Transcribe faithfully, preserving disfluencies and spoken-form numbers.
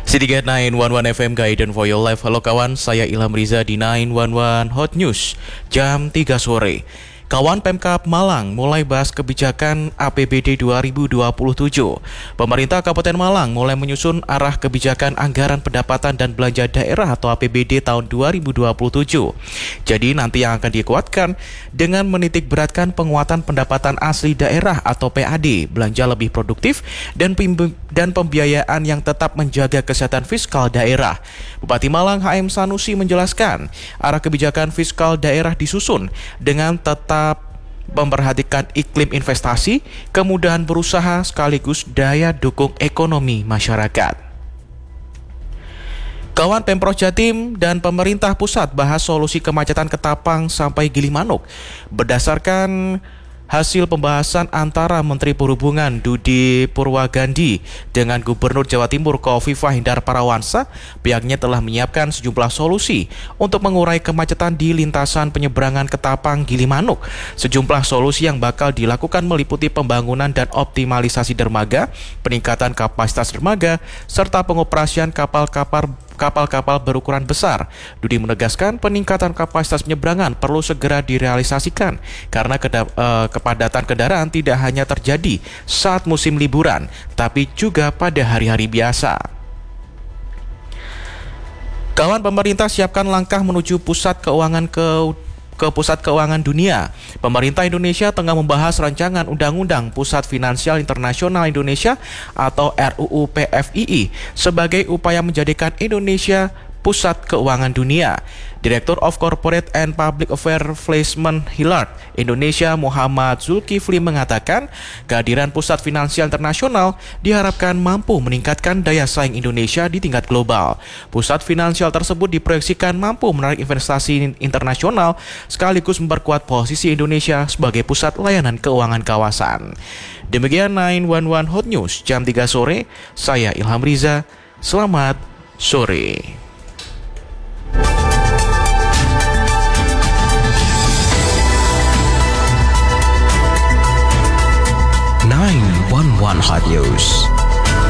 Sedikit sembilan satu satu F M Guidance for Your Life. Halo kawan, saya Ilham Riza di sembilan satu satu Hot News jam tiga sore. Kawan Pemkab Malang mulai bahas kebijakan A P B D dua ribu dua puluh tujuh. Pemerintah Kabupaten Malang mulai menyusun arah kebijakan anggaran pendapatan dan belanja daerah atau A P B D tahun dua ribu dua puluh tujuh. Jadi nanti yang akan dikuatkan dengan menitik beratkan penguatan pendapatan asli daerah atau P A D, belanja lebih produktif dan pem- dan pembiayaan yang tetap menjaga kesehatan fiskal daerah. Bupati Malang H M Sanusi menjelaskan, arah kebijakan fiskal daerah disusun dengan tetap memperhatikan iklim investasi, kemudahan berusaha sekaligus daya dukung ekonomi masyarakat. Kawan Pemprov Jatim dan pemerintah pusat bahas solusi kemacetan Ketapang sampai Gilimanuk. Berdasarkan hasil pembahasan antara Menteri Perhubungan Budi Purwagandi dengan Gubernur Jawa Timur Khofifah Indar Parawansa, pihaknya telah menyiapkan sejumlah solusi untuk mengurai kemacetan di lintasan penyeberangan Ketapang Gilimanuk. Sejumlah solusi yang bakal dilakukan meliputi pembangunan dan optimalisasi dermaga, peningkatan kapasitas dermaga, serta pengoperasian kapal-kapal kapal-kapal berukuran besar. Budi menegaskan peningkatan kapasitas penyeberangan perlu segera direalisasikan karena keda- eh, kepadatan kendaraan tidak hanya terjadi saat musim liburan, tapi juga pada hari-hari biasa. Kawan, pemerintah siapkan langkah menuju pusat keuangan ke ke Pusat Keuangan Dunia. Pemerintah Indonesia tengah membahas rancangan Undang-Undang Pusat Finansial Internasional Indonesia atau R U U P F I I sebagai upaya menjadikan Indonesia Pusat Keuangan Dunia. Director of Corporate and Public Affairs Placement Hillard Indonesia Muhammad Zulkifli mengatakan, kehadiran pusat finansial internasional diharapkan mampu meningkatkan daya saing Indonesia di tingkat global. Pusat finansial tersebut diproyeksikan mampu menarik investasi internasional sekaligus memperkuat posisi Indonesia sebagai pusat layanan keuangan kawasan. Demikian sembilan satu satu Hot News jam tiga sore. Saya Ilham Riza. Selamat sore. sembilan satu satu Hot News.